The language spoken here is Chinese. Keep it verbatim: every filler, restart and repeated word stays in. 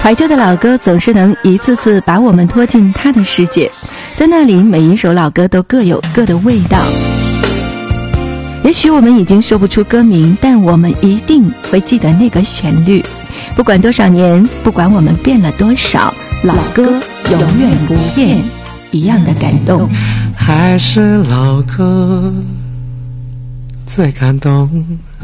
怀旧的老歌总是能一次次把我们拖进他的世界，在那里每一首老歌都各有各的味道。也许我们已经说不出歌名，但我们一定会记得那个旋律。不管多少年，不管我们变了多少，老歌永远不变，一样的感动。 还是老歌最感动。